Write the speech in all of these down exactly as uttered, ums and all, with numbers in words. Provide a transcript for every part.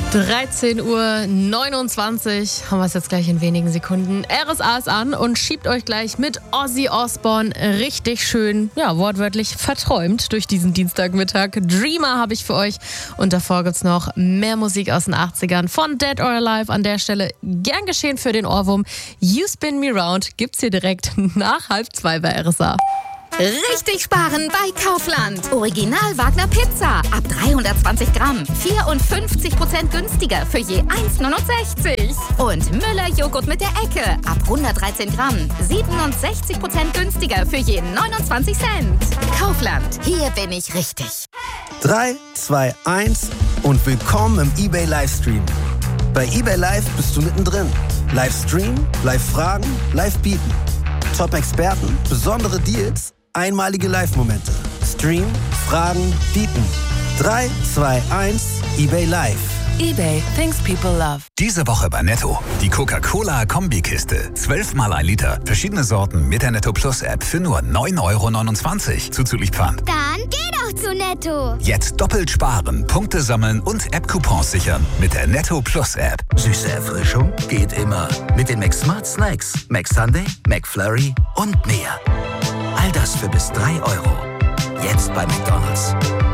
dreizehn Uhr neunundzwanzig haben wir es jetzt gleich in wenigen Sekunden. R S A ist an und schiebt euch gleich mit Ozzy Osbourne richtig schön, ja, wortwörtlich verträumt durch diesen Dienstagmittag. Dreamer habe ich für euch und davor gibt's noch mehr Musik aus den achtzigern von Dead or Alive. An der Stelle gern geschehen für den Ohrwurm. You Spin Me Round gibt's hier direkt nach halb zwei bei R S A. Richtig sparen bei Kaufland. Original Wagner Pizza ab dreihundertzwanzig Gramm. vierundfünfzig Prozent günstiger für je eins neunundsechzig. Und Müller Joghurt mit der Ecke ab hundertdreizehn Gramm. siebenundsechzig Prozent günstiger für je neunundzwanzig Cent. Kaufland, hier bin ich richtig. drei, zwei, eins und willkommen im eBay Livestream. Bei eBay Live bist du mittendrin. Livestream, Live-Fragen, Live-Bieten. Top-Experten, besondere Deals, einmalige Live-Momente. Stream, Fragen, bieten. drei, zwei, eins, eBay Live. eBay, things people love. Diese Woche bei Netto. Die Coca-Cola-Kombikiste. zwölf mal ein Liter. Verschiedene Sorten mit der Netto Plus App für nur neun Euro neunundzwanzig. Zuzüglich Pfand. Dann geh doch zu Netto. Jetzt doppelt sparen, Punkte sammeln und App-Coupons sichern mit der Netto Plus App. Süße Erfrischung geht immer. Mit den McSmart Snacks. McSunday, McFlurry und mehr. All das für bis drei Euro. Jetzt bei McDonald's.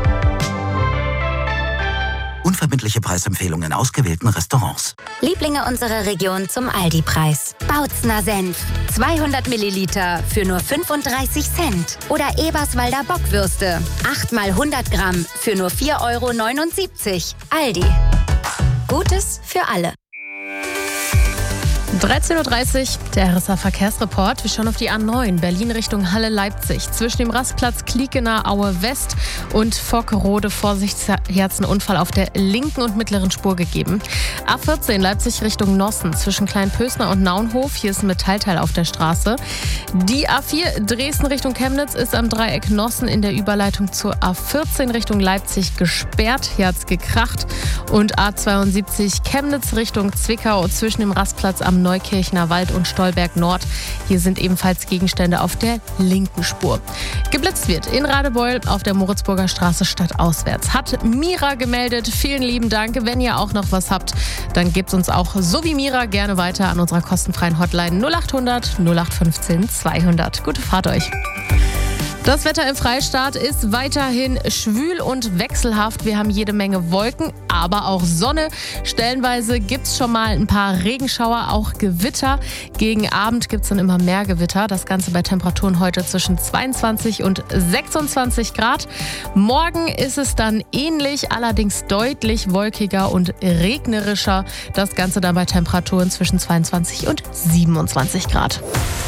Unverbindliche Preisempfehlungen in ausgewählten Restaurants. Lieblinge unserer Region zum Aldi-Preis. Bautzner Senf. zweihundert Milliliter für nur fünfunddreißig Cent. Oder Eberswalder Bockwürste. acht mal hundert Gramm für nur vier Euro neunundsiebzig. Aldi. Gutes für alle. dreizehn Uhr dreißig, der R S A-Verkehrsreport. Wir schauen auf die A neun, Berlin Richtung Halle-Leipzig. Zwischen dem Rastplatz Kliekener Aue West und Forkerode Vorsichtsherzen Unfall auf der linken und mittleren Spur gegeben. A vierzehn, Leipzig Richtung Nossen. Zwischen Kleinpösner und Naunhof. Hier ist ein Metallteil auf der Straße. Die A vier, Dresden Richtung Chemnitz, ist am Dreieck Nossen in der Überleitung zur A vierzehn Richtung Leipzig gesperrt. Hier hat's gekracht. Und A zweiundsiebzig, Chemnitz Richtung Zwickau. Zwischen dem Rastplatz am Neukirchner Wald und Stolberg Nord. Hier sind ebenfalls Gegenstände auf der linken Spur. Geblitzt wird in Radebeul auf der Moritzburger Straße stadtauswärts. Hat Mira gemeldet. Vielen lieben Dank. Wenn ihr auch noch was habt, dann gebt uns auch so wie Mira gerne weiter an unserer kostenfreien Hotline null acht hundert null acht fünfzehn zweihundert. Gute Fahrt euch. Das Wetter im Freistaat ist weiterhin schwül und wechselhaft. Wir haben jede Menge Wolken, aber auch Sonne. Stellenweise gibt es schon mal ein paar Regenschauer, auch Gewitter. Gegen Abend gibt es dann immer mehr Gewitter. Das Ganze bei Temperaturen heute zwischen zweiundzwanzig und sechsundzwanzig Grad. Morgen ist es dann ähnlich, allerdings deutlich wolkiger und regnerischer. Das Ganze dann bei Temperaturen zwischen zweiundzwanzig und siebenundzwanzig Grad.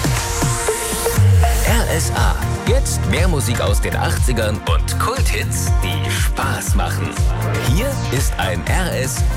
R S A. Jetzt mehr Musik aus den achtzigern und Kulthits, die Spaß machen. Hier ist ein R S